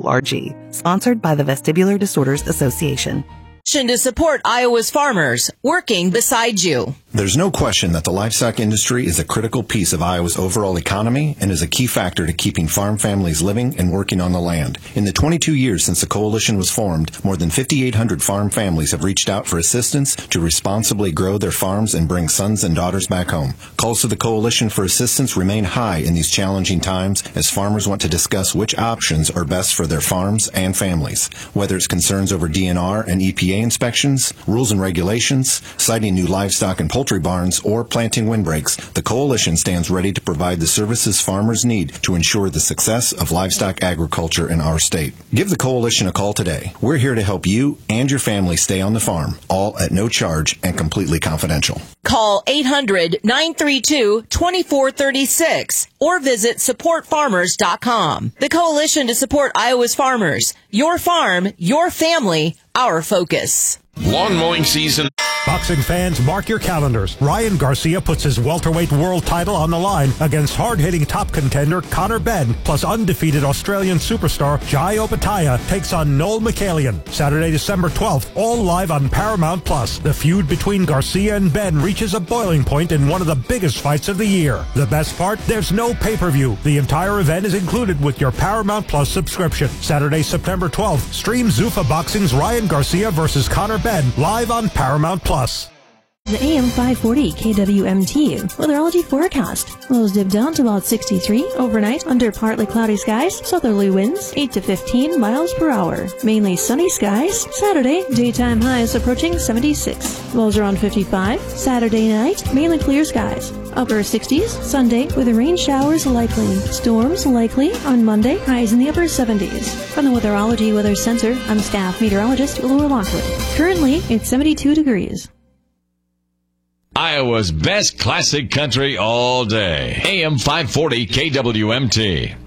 Sponsored by the Vestibular Disorders Association. To support Iowa's farmers, working beside you. There's no question that the livestock industry is a critical piece of Iowa's overall economy and is a key factor to keeping farm families living and working on the land. In the 22 years since the coalition was formed, more than 5,800 farm families have reached out for assistance to responsibly grow their farms and bring sons and daughters back home. Calls to the coalition for assistance remain high in these challenging times as farmers want to discuss which options are best for their farms and families. Whether it's concerns over DNR and EPA inspections, rules and regulations, siting new livestock and poultry barns, or planting windbreaks, the coalition stands ready to provide the services farmers need to ensure the success of livestock agriculture in our state. Give the coalition a call today. We're here to help you and your family stay on the farm, all at no charge and completely confidential. Call 800-932-2436 or visit supportfarmers.com. The Coalition to Support Iowa's Farmers. Your farm, your family, our focus. Lawn mowing season. Boxing fans, mark your calendars. Ryan Garcia puts his welterweight world title on the line against hard-hitting top contender Conor Benn, plus undefeated Australian superstar Jai Opetaia takes on Noel Michaelian. Saturday, December 12th, all live on Paramount+. The feud between Garcia and Benn reaches a boiling point in one of the biggest fights of the year. The best part? There's no pay-per-view. The entire event is included with your Paramount+ subscription. Saturday, September 12th, stream Zuffa Boxing's Ryan Garcia versus Conor Benn live on Paramount+. The AM 540 KWMT weatherology forecast. Lows dip down to about 63 overnight under partly cloudy skies, southerly winds 8 to 15 miles per hour. Mainly sunny skies. Saturday, daytime highs approaching 76. Lows around 55. Saturday night, mainly clear skies. Upper 60s. Sunday, with rain showers likely. Storms likely on Monday, highs in the upper 70s. From the Weatherology Weather Center, I'm staff meteorologist Laura Lockwood. Currently, it's 72 degrees. Iowa's best classic country all day. AM 540 KWMT.